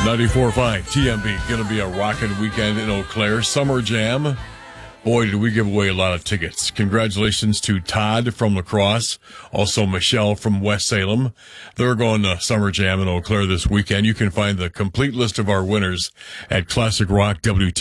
94.5 TMB. Going to be a rocking weekend in Eau Claire. Summer Jam. Boy, did we give away a lot of tickets. Congratulations to Todd from La Crosse. Also Michelle from West Salem. They're going to Summer Jam in Eau Claire this weekend. You can find the complete list of our winners at Classic Rock WT.